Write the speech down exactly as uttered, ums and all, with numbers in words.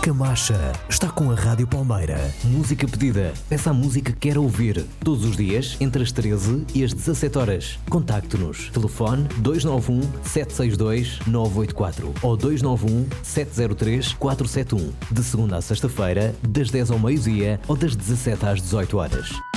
Camacha está com a Rádio Palmeira. Música pedida. Peça a música que quer ouvir. Todos os dias, entre as treze e as dezassete horas. Contacte-nos. Telefone dois nove um, sete seis dois, nove oito quatro ou dois nove um, sete zero três, quatro sete um. De segunda a sexta-feira, das dez ao meio-dia ou das dezassete às dezoito horas.